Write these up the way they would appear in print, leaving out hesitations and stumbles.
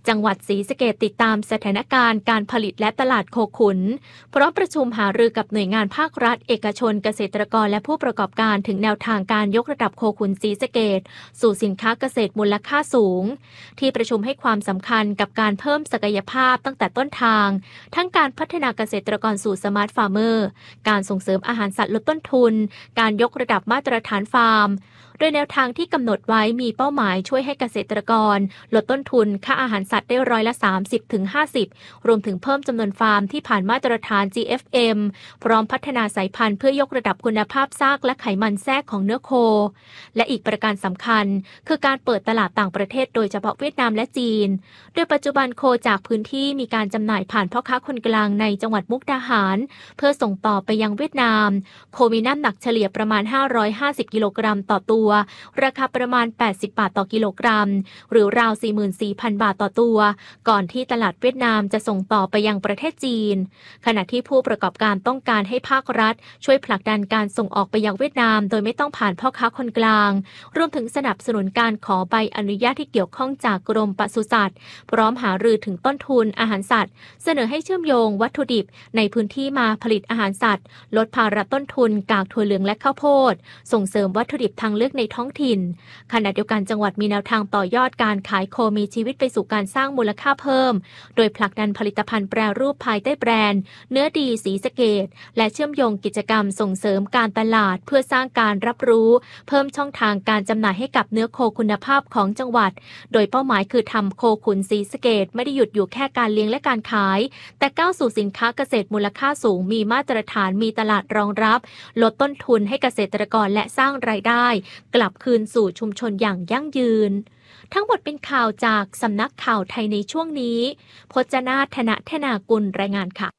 จังหวัดศรีสะเกษติดตามสถานการณ์การผลิตและตลาดโคขุนพร้อมประชุมหารือกับหน่วยงานภาครัฐเอกชนเกษตรกรและผู้ประกอบการถึงแนวทางการยกระดับโคขุนศรีสะเกษสู่สินค้าเกษตรมูลค่าสูงที่ประชุมให้ความสำคัญกับการเพิ่มศักยภาพตั้งแต่ต้นทางทั้งการพัฒนาเกษตรกรสู่สมาร์ทฟาร์มเมอร์การส่งเสริมอาหารสัตว์ลดต้นทุนการยกระดับมาตรฐานฟาร์มโดยแนวทางที่กำหนดไว้มีเป้าหมายช่วยให้เกษตรกรลดต้นทุนค่าอาหารสัตว์ได้30-50%รวมถึงเพิ่มจำนวนฟาร์มที่ผ่านมาตรฐาน GFM พร้อมพัฒนาสายพันธุ์เพื่อยกระดับคุณภาพซากและไขมันแทรกของเนื้อโคและอีกประการสำคัญคือการเปิดตลาดต่างประเทศโดยเฉพาะเวียดนามและจีนโดยปัจจุบันโคจากพื้นที่มีการจำหน่ายผ่านพ่อค้าคนกลางในจังหวัดมุกดาหารเพื่อส่งต่อไปยังเวียดนามโคมีน้ำหนักเฉลี่ยประมาณ550กิโลกรัมต่อตัวราคาประมาณ80บาทต่อกิโลกรัมหรือราว 44,000 บาทต่อตัวก่อนที่ตลาดเวียดนามจะส่งต่อไปยังประเทศจีนขณะที่ผู้ประกอบการต้องการให้ภาครัฐช่วยผลักดันการส่งออกไปยังเวียดนามโดยไม่ต้องผ่านพ่อค้าคนกลางรวมถึงสนับสนุนการขอใบอนุญาตที่เกี่ยวข้องจากกรมปศุสัตว์พร้อมหารือถึงต้นทุนอาหารสัตว์เสนอให้เชื่อมโยงวัตถุดิบในพื้นที่มาผลิตอาหารสัตว์ลดภาระต้นทุนกากถั่วเหลืองและข้าวโพดส่งเสริมวัตถุดิบทางเลือกในท้องถิ่นขณะเดียวกันจังหวัดมีแนวทางต่อยอดการขายโคมีชีวิตไปสู่การสร้างมูลค่าเพิ่มโดยผลักดันผลิตภัณฑ์แปรรูปภายใต้แบรนด์เนื้อดีศรีสะเกษและเชื่อมโยงกิจกรรมส่งเสริมการตลาดเพื่อสร้างการรับรู้เพิ่มช่องทางการจำหน่ายให้กับเนื้อโคคุณภาพของจังหวัดโดยเป้าหมายคือทำโคขุนศรีสะเกษไม่ได้หยุดอยู่แค่การเลี้ยงและการขายแต่ก้าวสู่สินค้าเกษตรมูลค่าสูงมีมาตรฐานมีตลาดรองรับลดต้นทุนให้เกษตรกรและสร้างรายได้กลับคืนสู่ชุมชนอย่างยั่งยืนทั้งหมดเป็นข่าวจากสำนักข่าวไทยในช่วงนี้พจนาถนธนากุลรายงานค่ะ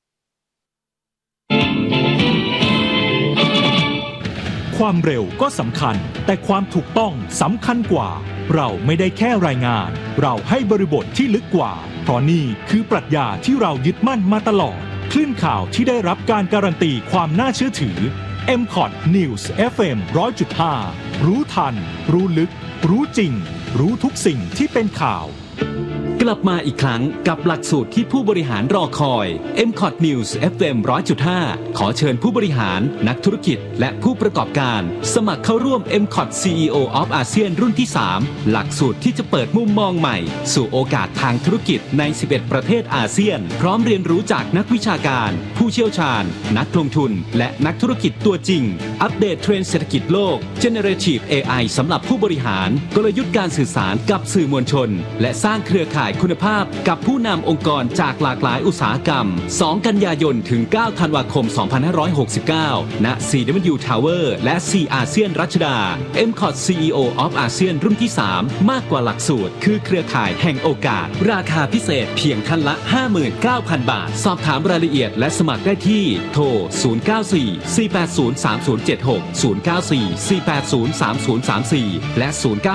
ความเร็วก็สำคัญแต่ความถูกต้องสำคัญกว่าเราไม่ได้แค่รายงานเราให้บริบทที่ลึกกว่าเพราะนี่คือปรัชญาที่เรายึดมั่นมาตลอดคลื่นข่าวที่ได้รับการการันตีความน่าเชื่อถือ MCOT News FM 100.5 รู้ทันรู้ลึกรู้จริงรู้ทุกสิ่งที่เป็นข่าวกลับมาอีกครั้งกับหลักสูตรที่ผู้บริหารรอคอย MCOT News FM 100.5 ขอเชิญผู้บริหารนักธุรกิจและผู้ประกอบการสมัครเข้าร่วม MCOT CEO of ASEAN รุ่นที่ 3 หลักสูตรที่จะเปิดมุมมองใหม่สู่โอกาสทางธุรกิจใน 11 ประเทศอาเซียนพร้อมเรียนรู้จากนักวิชาการผู้เชี่ยวชาญนักลงทุนและนักธุรกิจตัวจริงอัปเดตเทรนด์เศรษฐกิจโลก Generative AI สำหรับผู้บริหารกลยุทธ์การสื่อสารกับสื่อมวลชนและสร้างเครือข่ายคุณภาพกับผู้นำองค์กรจากหลากหลายอุตสาหกรรม2กันยายนถึง9ธันวาคม2569ณ CW Tower และ C อาเซียนรัชดา MCOT CEO of ASEAN รุ่นที่ 3 มากกว่าหลักสูตรคือเครือข่ายแห่งโอกาสราคาพิเศษเพียงท่านละ 59,000 บาทสอบถามรายละเอียดและสมัครได้ที่โทร094-480-3076 094-480-3034 และ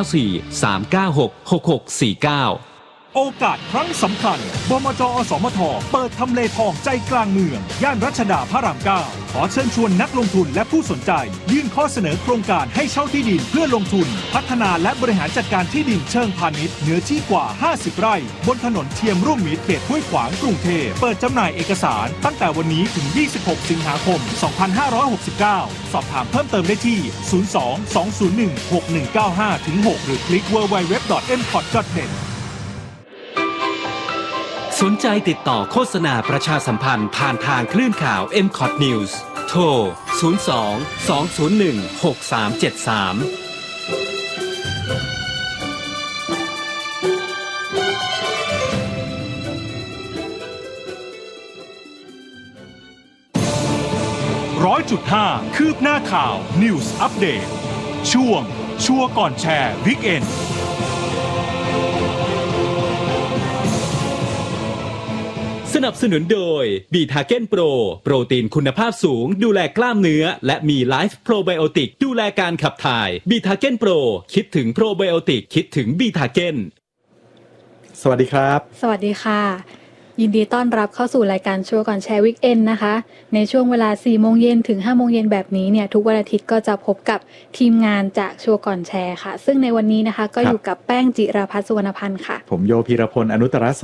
094-396-6649โอกาสครั้งสำคัญบมจ.อสมท.เปิดทำเลทองใจกลางเมืองย่านรัชดาพระราม 9 ขอเชิญชวนนักลงทุนและผู้สนใจยื่นข้อเสนอโครงการให้เช่าที่ดินเพื่อลงทุนพัฒนาและบริหารจัดการที่ดินเชิงพาณิชย์เนื้อที่กว่า50ไร่บนถนนเทียมร่วมมิตรเขตห้วยขวางกรุงเทพเปิดจำหน่ายเอกสารตั้งแต่วันนี้ถึง26สิงหาคม2569สอบถามเพิ่มเติมได้ที่02-201-6195-6หรือคลิก www.mcot.netสนใจติดต่อโฆษณาประชาสัมพันธ์ผ่านทางคลื่นข่าว MCOT News โทร 100.5 คืบหน้าข่าว News Update ช่วงชัวร์ก่อนแชร์ Weekendสนับสนุนโดยบีทาเก้นโปรโปรตีนคุณภาพสูงดูแลกล้ามเนื้อและมีไลฟ์โปรไบโอติกดูแลการขับถ่ายบีทาเก้นโปรคิดถึงโปรไบโอติกคิดถึงบีทาเก้นสวัสดีครับสวัสดีค่ะยินดีต้อนรับเข้าสู่รายการชัวร์ก่อนแชร์วีคเอนด์นะคะในช่วงเวลา 4 โมงเย็นถึง 5 โมงเย็นแบบนี้เนี่ยทุกวันอาทิตย์ก็จะพบกับทีมงานจากชัวร์ก่อนแชร์ค่ะซึ่งในวันนี้นะคะก็อยู่กับแป้งจิราภัสสุวรรณพันธ์ค่ะผมโยพีรพลอนุตตรโส